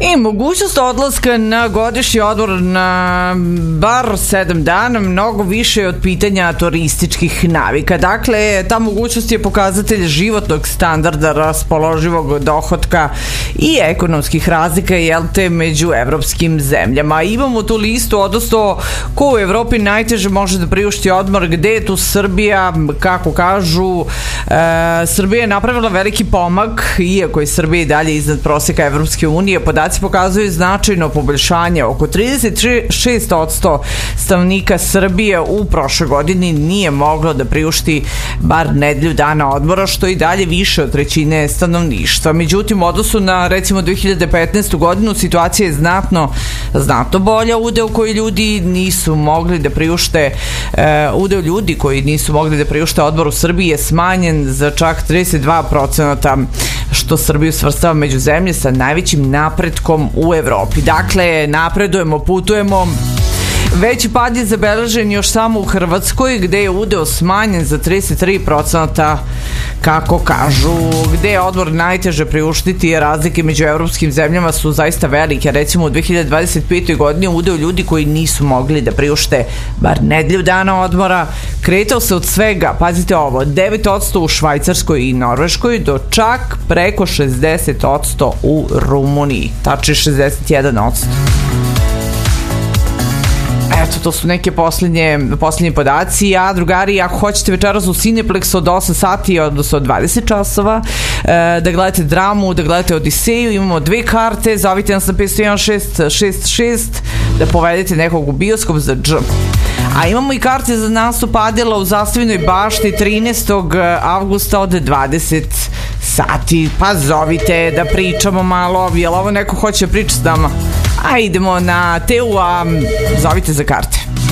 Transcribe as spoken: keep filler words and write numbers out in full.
I mogućnost odlaska na godišnji odmor na bar sedam dana mnogo više od pitanja turističkih navika. Dakle, ta mogućnost je pokazatelj životnog standarda, raspoloživog dohotka i ekonomskih razlika, jel te, među evropskim zemljama. Imamo tu listu, odnosno ko u Evropi najteže može da priušti odmor, gde je tu Srbija, kako kažu, e, Srbija je napravila veliki pomak, iako je Srbija i dalje iznad proseka Evropske unije. Podaci pokazuju značajno poboljšanje. Oko trideset šest posto stanovnika Srbije u prošloj godini nije moglo da priušti bar nedelju dana odmora, što i dalje više od trećine stanovništva. Međutim, u odnosu na recimo dve hiljade petnaestu godinu situacija je znatno, znatno bolja. Udeo koji ljudi nisu mogli da priušte uh, udeo ljudi koji nisu mogli da priušte odmor u Srbiji je smanjen za čak trideset dva procenta, što Srbiju svrstava među zemlje sa najvećim napretkom u Evropi. Dakle, napredujemo, putujemo. Veći pad je zabeležen još samo u Hrvatskoj, gde je udeo smanjen za trideset tri procenta, kako kažu. Gde je odmor najteže priuštiti, razlike među evropskim zemljama su zaista velike. Recimo u dve hiljade dvadeset petoj godini udeo ljudi koji nisu mogli da priušte bar nedelju dana odmora kretao se od svega, pazite ovo, devet posto u Švajcarskoj i Norveškoj do čak preko šezdeset posto u Rumuniji, tačnije šezdeset jedan posto. Eto, to su neke poslednje, poslednje podaci. A drugari, ako hoćete večeras u Cineplex od osam sati, odnosno dvadeset časova, e, da gledate dramu, da gledate Odiseju, imamo dve karte, zovite nas na pet jedan šest šest šest da povedete nekog u bioskop za dž. A imamo i karte za nastup Adela u Zastavinoj bašti trinaestog avgusta od dvadeset sati. Pa zovite da pričamo malo, jel ovo neko hoće da priča s nama? A idemo na Teu, a zovite za karte.